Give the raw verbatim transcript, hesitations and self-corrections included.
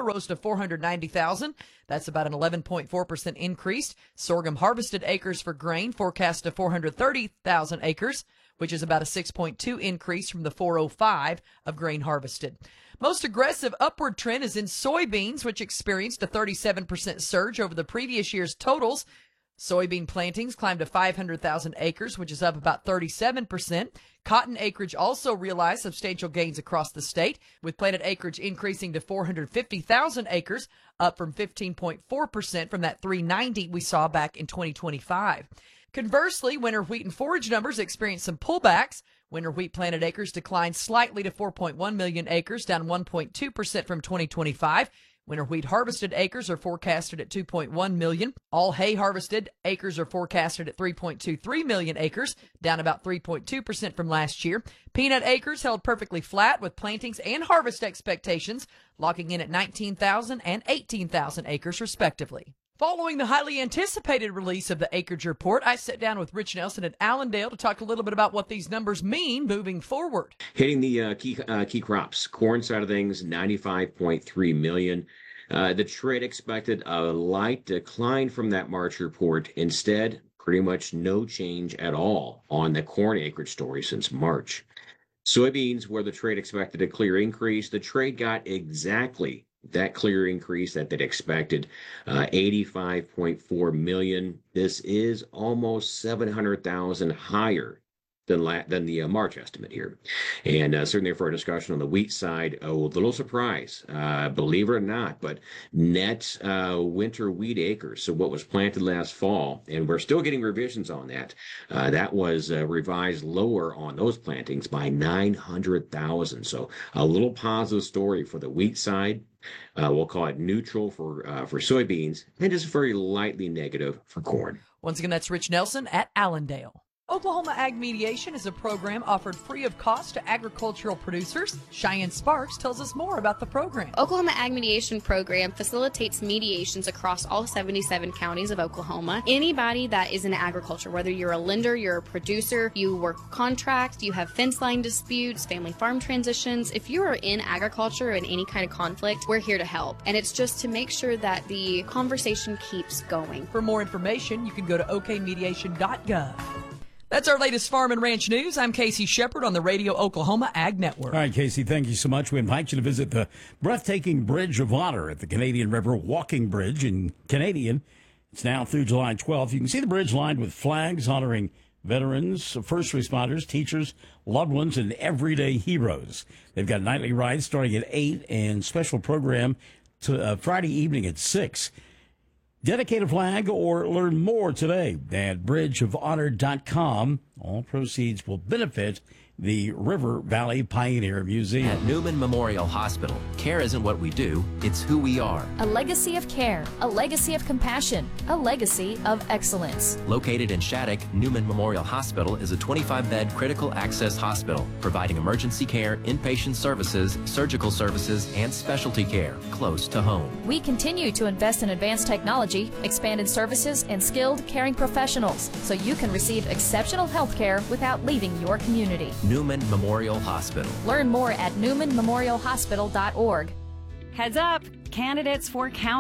rose to four hundred ninety thousand. That's about an eleven point four percent increase. Sorghum harvested acres for grain forecast to four hundred thirty thousand acres, which is about a six point two increase from the four oh five of grain harvested. Most aggressive upward trend is in soybeans, which experienced a thirty-seven percent surge over the previous year's totals. Soybean plantings climbed to five hundred thousand acres, which is up about thirty-seven percent. Cotton acreage also realized substantial gains across the state, with planted acreage increasing to four hundred fifty thousand acres, up from fifteen point four percent from that three hundred ninety we saw back in twenty twenty-five. Conversely, winter wheat and forage numbers experienced some pullbacks. Winter wheat planted acres declined slightly to four point one million acres, down one point two percent from twenty twenty-five. Winter wheat harvested acres are forecasted at two point one million. All hay harvested acres are forecasted at three point two three million acres, down about three point two percent from last year. Peanut acres held perfectly flat, with plantings and harvest expectations locking in at nineteen thousand and eighteen thousand acres respectively. Following the highly anticipated release of the acreage report, I sat down with Rich Nelson at Allendale to talk a little bit about what these numbers mean moving forward. Hitting the uh, key uh, key crops, corn side of things, ninety-five point three million. Uh, the trade expected a light decline from that March report. Instead, pretty much no change at all on the corn acreage story since March. Soybeans, where the trade expected a clear increase, the trade got exactly that clear increase that they'd expected, uh, eighty-five point four million. This is almost seven hundred thousand higher than la- than the uh, March estimate here. And uh, certainly for a discussion on the wheat side, a little surprise, uh, believe it or not, but net uh, winter wheat acres, so what was planted last fall, and we're still getting revisions on that, uh, that was uh, revised lower on those plantings by nine hundred thousand. So a little positive story for the wheat side. Uh, we'll call it neutral for uh, for soybeans, and just very lightly negative for corn. Once again, that's Rich Nelson at Allendale. Oklahoma Ag Mediation is a program offered free of cost to agricultural producers. Cheyenne Sparks tells us more about the program. Oklahoma Ag Mediation Program facilitates mediations across all seventy-seven counties of Oklahoma. Anybody that is in agriculture, whether you're a lender, you're a producer, you work contracts, you have fence line disputes, family farm transitions, if you are in agriculture in any kind of conflict, we're here to help. And it's just to make sure that the conversation keeps going. For more information, you can go to o k mediation dot gov. That's our latest farm and ranch news. I'm Casey Shepard on the Radio Oklahoma Ag Network. All right, Casey, thank you so much. We invite you to visit the breathtaking Bridge of Honor at the Canadian River Walking Bridge in Canadian. It's now through July twelfth. You can see the bridge lined with flags honoring veterans, first responders, teachers, loved ones, and everyday heroes. They've got nightly rides starting at eight and special program to uh, Friday evening at six. Dedicate a flag or learn more today at bridge of honor dot com. All proceeds will benefit the River Valley Pioneer Museum. At Newman Memorial Hospital, care isn't what we do, it's who we are. A legacy of care, a legacy of compassion, a legacy of excellence. Located in Shattuck, Newman Memorial Hospital is a twenty-five bed critical access hospital, providing emergency care, inpatient services, surgical services, and specialty care close to home. We continue to invest in advanced technology, expanded services, and skilled caring professionals, so you can receive exceptional health care without leaving your community. Newman Memorial Hospital. Learn more at newman memorial hospital dot org. Heads up, candidates for county